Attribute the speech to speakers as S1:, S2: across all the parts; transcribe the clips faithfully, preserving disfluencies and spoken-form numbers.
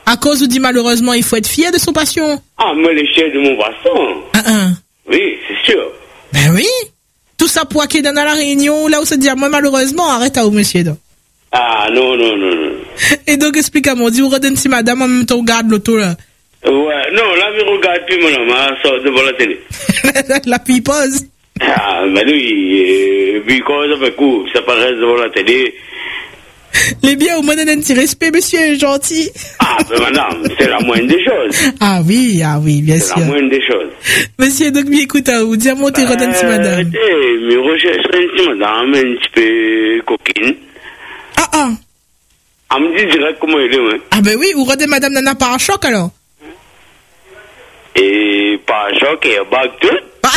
S1: À cause où dit malheureusement, il faut être fier de son passion.
S2: Ah, moi, les chiens de mon passion.
S1: Ah, ah.
S2: Oui, c'est sûr.
S1: Ben oui. Tout ça pour qu'il dans la réunion, là où se dit, moi, malheureusement, arrête à où, monsieur, donc.
S2: Ah, non, non, non, non.
S1: Et donc, explique-moi, dis, on redonne si madame, en même temps, on garde l'auto, là.
S2: Ouais, non, là, je regarde plus, mon homme, hein, sort devant la télé.
S1: La fille pose.
S2: Ah, ben oui, euh, puis quand ça fait coup, ça paraît devant la télé.
S1: Les biens, au moins, donne un petit respect, monsieur, gentil.
S2: Ah, ben madame, c'est la moindre des choses.
S1: Ah oui, ah oui, bien
S2: c'est
S1: sûr.
S2: C'est la moindre des choses.
S1: Monsieur, donc, mi écoute, à vous, dis-moi, tu redonnes si madame.
S2: Eh, mais recherche une petite madame, un petit peu coquine.
S1: Ah, ah.
S2: Elle me dit direct comment elle est, ouais.
S1: Ah ben oui, ou redonne madame Nana par un choc, alors.
S2: Et par un choc et un bac tout.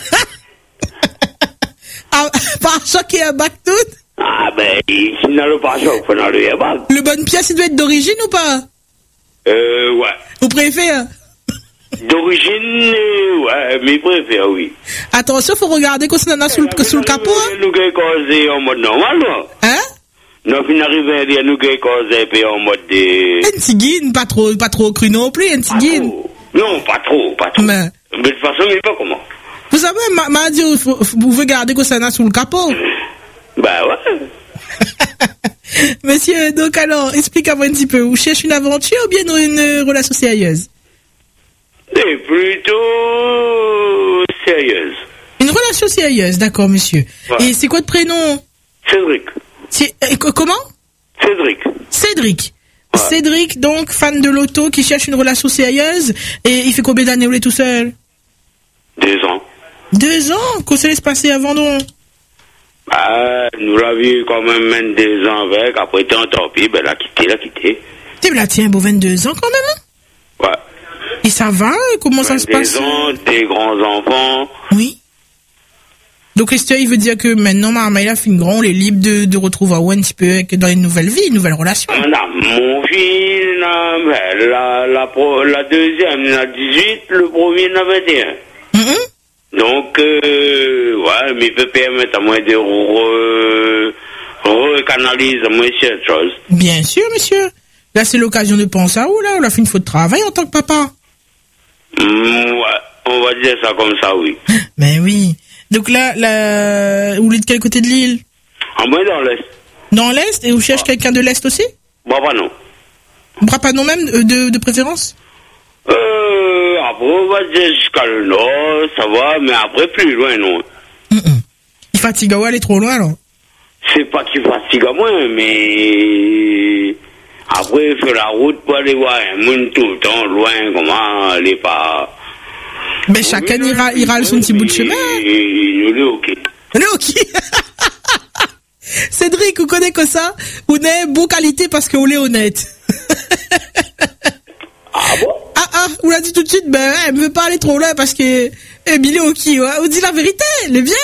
S1: Ah, par un choc et un bac tout.
S2: Ah ben, si on a le pare-choc, il faut enlever un bac.
S1: Le bonne pièce, il doit être d'origine ou pas?
S2: Euh, ouais.
S1: Vous préférez?
S2: D'origine, euh, ouais, mais préfère, oui.
S1: Attention, faut regarder qu'on s'en a sous le, sous le capot, hein?
S2: Nous avons causé en mode normal, non?
S1: Hein?
S2: Nous avons arrivé à dire nous avons causé en mode de...
S1: Un tigine, pas trop, pas trop cru non plus, un tigine.
S2: Non, pas trop, pas trop.
S1: Mais,
S2: mais de toute façon, il n'est pas comment.
S1: Vous savez, m'a, m'a dit, vous pouvez garder qu'on s'en a sous le capot.
S2: Bah ouais.
S1: Monsieur, donc alors, expliquez-moi un petit peu. Vous cherchez une aventure ou bien une, une relation sérieuse?
S2: C'est plutôt sérieuse.
S1: Une relation sérieuse, d'accord, monsieur. Ouais. Et c'est quoi de prénom?
S2: Cédric.
S1: C'est, euh, comment?
S2: Cédric.
S1: Cédric. Ouais. Cédric, donc, fan de l'auto, qui cherche une relation sérieuse. Et il fait combien d'années où il est tout seul?
S2: Deux ans.
S1: Deux ans? Qu'on se laisse passer avant donc?
S2: Bah, nous l'avions quand même même deux ans avec, après tant pis, ben l'a quitté, l'a quitté.
S1: Tu là, tiens, beau vingt-deux ans quand même?
S2: Ouais.
S1: Et ça va? Comment ça se passe?
S2: Des ans, des grands enfants.
S1: Oui. Donc, est-ce qu'il veut dire que maintenant, maman, il a fait une grande, il est libre de, de retrouver un petit peu dans une nouvelle vie, une nouvelle relation?
S2: Non, mon fils, la, la, la, la deuxième, il a dix-huit, le premier, il a vingt et un. Mm-hmm. Donc, euh, ouais, mais il peut permettre à moi de re, recanaliser à moi cette chose.
S1: Bien sûr, monsieur. Là, c'est l'occasion de penser à où, là? On a fait une faute de travail en tant que papa.
S2: Mmh, ouais, on va dire ça comme ça, oui.
S1: Mais oui. Donc là, là, vous êtes de quel côté de l'île?
S2: Ah, moi, dans l'Est.
S1: Dans l'Est? Et vous cherchez quelqu'un de l'Est aussi?
S2: Bah, bah, non.
S1: Bah, pas non même, de, de préférence?
S2: Euh, après, on va dire jusqu'à le nord, ça va, mais après, plus loin, non.
S1: Mm-mm. Il fatigue à où aller trop loin, alors?
S2: C'est pas qu'il fatigue à moi, mais après, il fait la route pour aller voir un monde tout le temps, loin, comment aller pas.
S1: Mais chacun oui, ira, ira oui, son petit bout de chemin.
S2: Il est ok.
S1: Il est ok. Cédric, vous connaissez que ça? Vous avez bonne qualité parce que vous êtes honnête.
S2: Ah bon?
S1: Ah ah, vous l'a dit tout de suite, ben, elle me veut pas aller trop loin parce que, eh, il est ok, ouais. Vous dit la vérité, il est bien.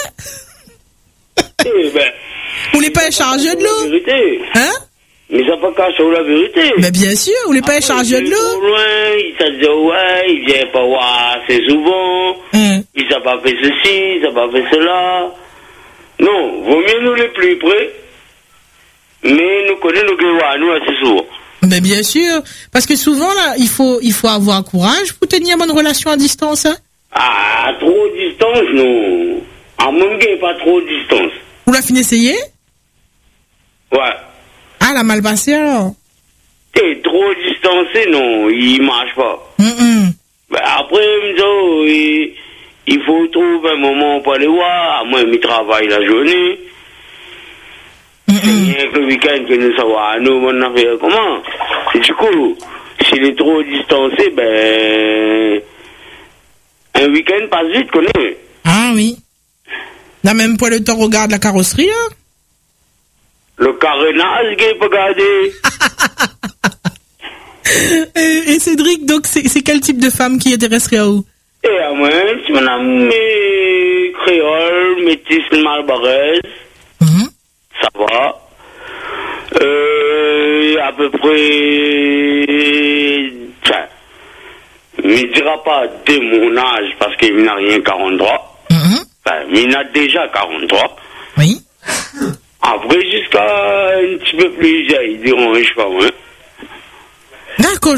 S2: Eh ben.
S1: Vous voulez pas écharger de l'eau?
S2: Vérité.
S1: Hein?
S2: Mais ça pas cacher la vérité.
S1: Mais bien sûr, vous voulez pas écharger de l'eau?
S2: Trop loin, il s'est dit ouais, il vient pas voir assez souvent. Hein? Il s'est pas fait ceci, il s'est pas fait cela. Non, vaut mieux nous les plus près. Mais nous connaissons nos guerres, nous assez souvent.
S1: Mais bien sûr, parce que souvent là, il faut, il faut avoir courage pour tenir une bonne relation à distance. Hein?
S2: Ah, trop distance, non. À mon gars, pas trop distance.
S1: Vous la finissez essayer?
S2: Ouais.
S1: Ah, la mal passé alors?
S2: T'es trop distancé, non, il marche pas.
S1: Mm-mm.
S2: Ben après, il, il faut trouver un moment pour aller voir. Moi, je travaille la journée. C'est rien que le week-end que nous savons, nous, on a fait comment? Et du coup, s'il est trop distancé, ben, un week-end passe vite, connais.
S1: Ah oui. N'a même pas le temps de regarder la carrosserie, hein?
S2: Le carénage qu'il peut garder.
S1: et, et Cédric, donc, c'est, c'est quel type de femme qui intéresserait à vous?
S2: Et à moi, si madame est créole, métisse, malbaraise, mm-hmm. Ça va. Euh, à peu près, tiens, il ne dira pas de mon âge parce qu'il n'a rien quarante-trois. Mm-hmm. Enfin, il a déjà quarante-trois.
S1: Oui.
S2: Après, jusqu'à un petit peu plus, ils diront, je sais pas, hein.